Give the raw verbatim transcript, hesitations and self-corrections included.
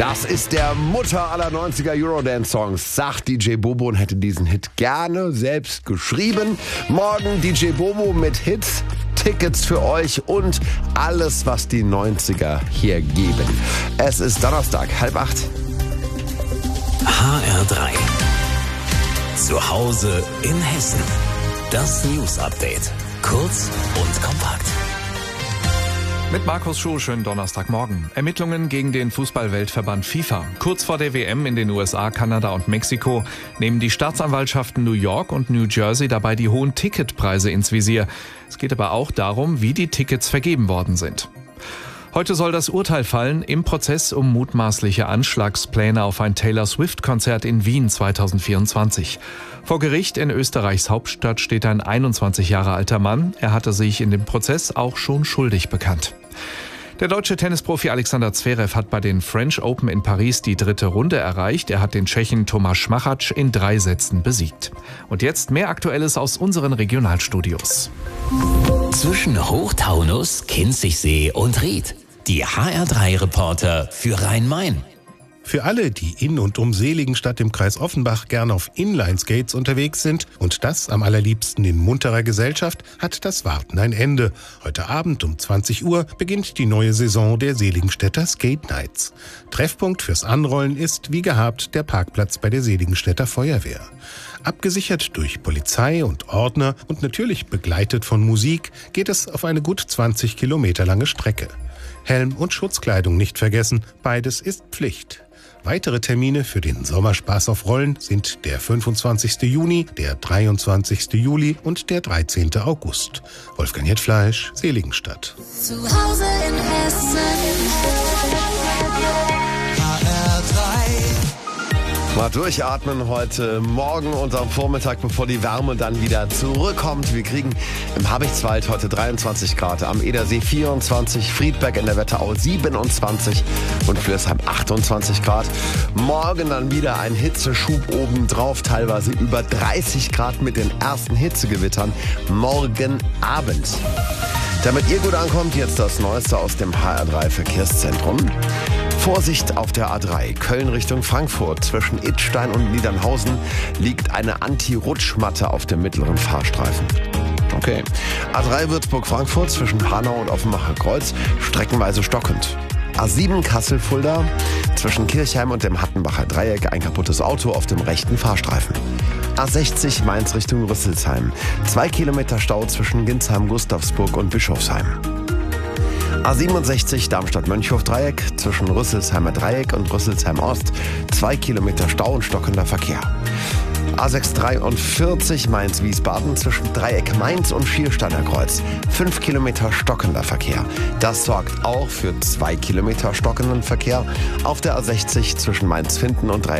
Das ist der Mutter aller neunziger Eurodance-Songs, sagt D J Bobo und hätte diesen Hit gerne selbst geschrieben. Morgen D J Bobo mit Hits, Tickets für euch und alles, was die neunziger hier geben. Es ist Donnerstag, halb acht. H R drei. Zu Hause in Hessen. Das News Update. Kurz und kompakt. Mit Markus Schuh, schönen Donnerstagmorgen. Ermittlungen gegen den Fußballweltverband FIFA. Kurz vor der W M in den U S A, Kanada und Mexiko nehmen die Staatsanwaltschaften New York und New Jersey dabei die hohen Ticketpreise ins Visier. Es geht aber auch darum, wie die Tickets vergeben worden sind. Heute soll das Urteil fallen im Prozess um mutmaßliche Anschlagspläne auf ein Taylor Swift-Konzert in Wien zweitausendvierundzwanzig. Vor Gericht in Österreichs Hauptstadt steht ein einundzwanzig Jahre alter Mann. Er hatte sich in dem Prozess auch schon schuldig bekannt. Der deutsche Tennisprofi Alexander Zverev hat bei den French Open in Paris die dritte Runde erreicht. Er hat den Tschechen Tomáš Machač in drei Sätzen besiegt. Und jetzt mehr Aktuelles aus unseren Regionalstudios. Zwischen Hochtaunus, Kinzigsee und Ried. Die H R drei Reporter für Rhein-Main. Für alle, die in und um Seligenstadt im Kreis Offenbach gern auf Inline-Skates unterwegs sind und das am allerliebsten in munterer Gesellschaft, hat das Warten ein Ende. Heute Abend um zwanzig Uhr beginnt die neue Saison der Seligenstädter Skate Nights. Treffpunkt fürs Anrollen ist, wie gehabt, der Parkplatz bei der Seligenstädter Feuerwehr. Abgesichert durch Polizei und Ordner und natürlich begleitet von Musik geht es auf eine gut zwanzig Kilometer lange Strecke. Helm und Schutzkleidung nicht vergessen, beides ist Pflicht. Weitere Termine für den Sommerspaß auf Rollen sind der fünfundzwanzigste Juni, der dreiundzwanzigste Juli und der dreizehnte August. Wolfgang Hetfleisch, Seligenstadt. Zu Hause in Hessen. H R drei. Mal durchatmen heute Morgen und am Vormittag, bevor die Wärme dann wieder zurückkommt. Wir kriegen im Habichtswald heute dreiundzwanzig Grad, am Edersee vierundzwanzig, Friedberg in der Wetterau siebenundzwanzig und Flörsheim achtundzwanzig Grad. Morgen dann wieder ein Hitzeschub obendrauf, teilweise über dreißig Grad mit den ersten Hitzegewittern morgen Abend. Damit ihr gut ankommt, jetzt das Neueste aus dem H R drei Verkehrszentrum. Vorsicht auf der A drei, Köln Richtung Frankfurt. Zwischen Idstein und Niedernhausen liegt eine Anti-Rutschmatte auf dem mittleren Fahrstreifen. Okay. A drei Würzburg-Frankfurt zwischen Hanau und Offenbacher Kreuz, streckenweise stockend. A sieben Kassel-Fulda, zwischen Kirchheim und dem Hattenbacher Dreieck ein kaputtes Auto auf dem rechten Fahrstreifen. A sechzig Mainz Richtung Rüsselsheim, zwei Kilometer Stau zwischen Ginsheim, Gustavsburg und Bischofsheim. A siebenundsechzig Darmstadt-Mönchhof-Dreieck zwischen Rüsselsheimer Dreieck und Rüsselsheim Ost, zwei Kilometer Stau und stockender Verkehr. A sechshundertdreiundvierzig Mainz-Wiesbaden zwischen Dreieck Mainz und Schiersteiner Kreuz, fünf Kilometer stockender Verkehr. Das sorgt auch für zwei Kilometer stockenden Verkehr auf der A sechzig zwischen Mainz-Finden und Dreieck